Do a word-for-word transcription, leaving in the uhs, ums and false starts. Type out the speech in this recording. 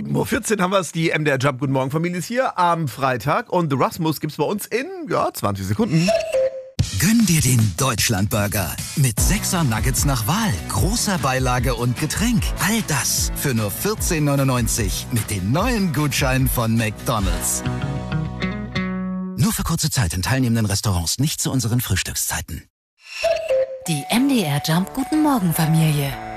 sieben Uhr vierzehn haben wir es, die M D R Jump Guten Morgen Familie ist hier am Freitag und The Rasmus gibt's bei uns in, ja, zwanzig Sekunden. Gönn dir den Deutschlandburger mit sechser Nuggets nach Wahl, großer Beilage und Getränk. All das für nur vierzehn neunundneunzig mit dem neuen Gutschein von McDonald's. Nur für kurze Zeit in teilnehmenden Restaurants, nicht zu unseren Frühstückszeiten. Die M D R Jump Guten Morgen Familie.